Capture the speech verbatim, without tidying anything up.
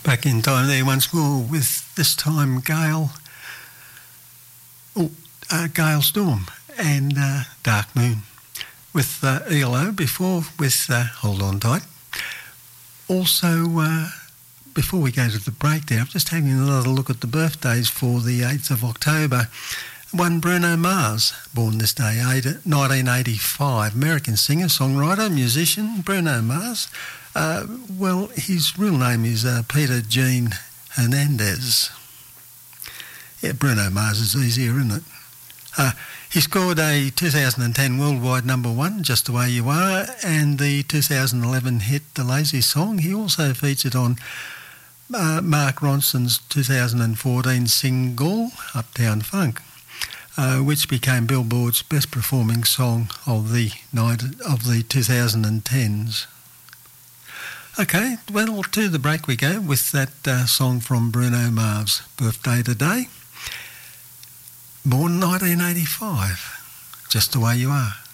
Back in time there once more with this time Gale, oh, uh, Gale Storm and uh, Dark Moon. With uh, E L O before with uh, Hold On Tight. Also, uh, before we go to the break there, I'm just taking another look at the birthdays for the eighth of October. One Bruno Mars, born this day, nineteen eighty-five, American singer, songwriter, musician, Bruno Mars. Uh, well, his real name is uh, Peter Gene Hernandez. Yeah, Bruno Mars is easier, isn't it? Uh, he scored a two thousand ten worldwide number one, Just the Way You Are, and the two thousand eleven hit The Lazy Song. He also featured on uh, Mark Ronson's two thousand fourteen single, Uptown Funk, uh, which became Billboard's best performing song of the night of the twenty tens. Okay, well, to the break we go with that uh, song from Bruno Mars, birthday today. Born nineteen eighty-five, Just the Way You Are.